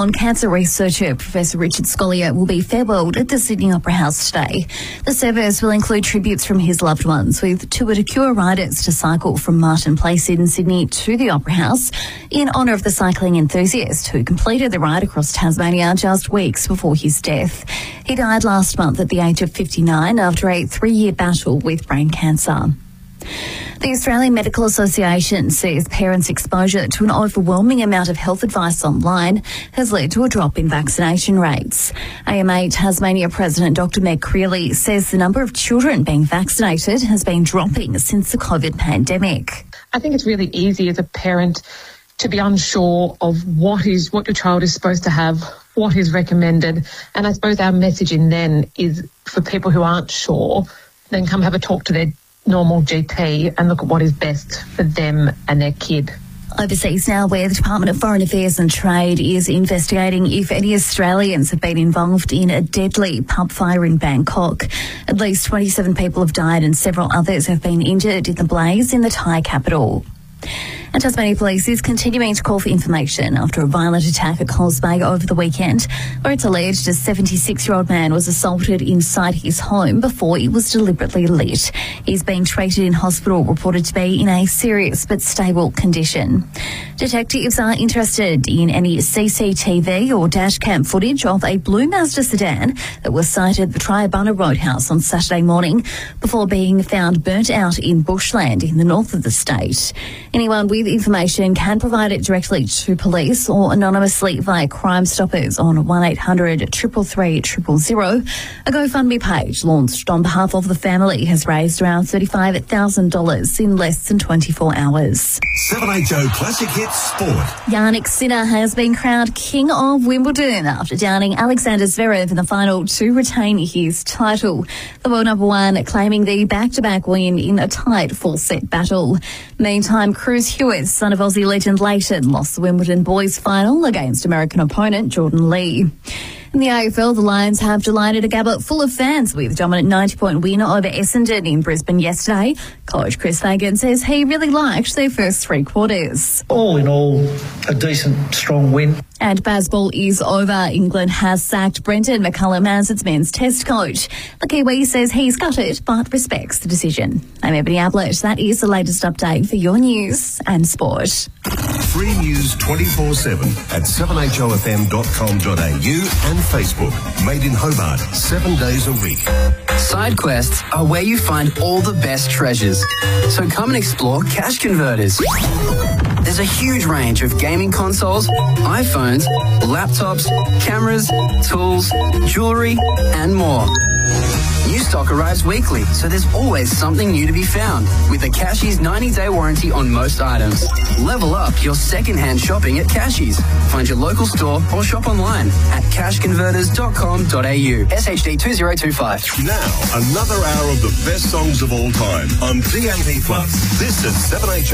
On cancer researcher Professor Richard Scolyer will be farewelled at the Sydney Opera House today. The service will include tributes from his loved ones, with Tour de Cure riders to cycle from Martin Place in Sydney to the Opera House in honour of the cycling enthusiast who completed the ride across Tasmania just weeks before his death. He died last month at the age of 59 after a 3-year battle with brain cancer. The Australian Medical Association says parents' exposure to an overwhelming amount of health advice online has led to a drop in vaccination rates. AMA Tasmania President Dr Meg Creeley says the number of children being vaccinated has been dropping since the COVID pandemic. I think it's really easy as a parent to be unsure of what your child is supposed to have, what is recommended, and I suppose our messaging then is for people who aren't sure, then come have a talk to their normal GP and look at what is best for them and their kid. Overseas now, where the Department of Foreign Affairs and Trade is investigating if any Australians have been involved in a deadly pub fire in Bangkok. At least 27 people have died and several others have been injured in the blaze in the Thai capital. And Tasmania Police is continuing to call for information after a violent attack at Coles Bay over the weekend, where it's alleged a 76-year-old man was assaulted inside his home before it was deliberately lit. He's being treated in hospital, reported to be in a serious but stable condition. Detectives are interested in any CCTV or dashcam footage of a blue Mazda sedan that was sighted at the Triabunna Roadhouse on Saturday morning before being found burnt out in bushland in the north of the state. Anyone with information can provide it directly to police or anonymously via Crime Stoppers on 1800 333 000. A GoFundMe page launched on behalf of the family has raised around $35,000 in less than 24 hours. 7HO Classic Hits Sport. Jannik Sinner has been crowned King of Wimbledon after downing Alexander Zverev in the final to retain his title. The world number one claiming the back-to-back win in a tight full-set battle. Meantime, Cruz Hewitt, son of Aussie legend Leighton, lost the Wimbledon boys final against American opponent Jordan Lee. In the AFL, the Lions have delighted a Gabba full of fans with a dominant 90-point win over Essendon in Brisbane yesterday. Coach Chris Fagan says he really liked their first 3 quarters. All in all, a decent, strong win. And baseball is over. England has sacked Brendan McCullum as its men's test coach. The Kiwi says he's gutted but respects the decision. I'm Ebony Ablett. That is the latest update for your news and sport. Free news 24/7 at 7hofm.com.au and Facebook. Made in Hobart, 7 days a week. Side quests are where you find all the best treasures. So come and explore Cash Converters. There's a huge range of gaming consoles, iPhones, laptops, cameras, tools, jewellery, and more. New stock arrives weekly, so there's always something new to be found. With a Cashies 90-day warranty on most items. Level up your second-hand shopping at Cashies. Find your local store or shop online at cashconverters.com.au. SHD 2025. Now, another hour of the best songs of all time on DAB+. This is 7HO.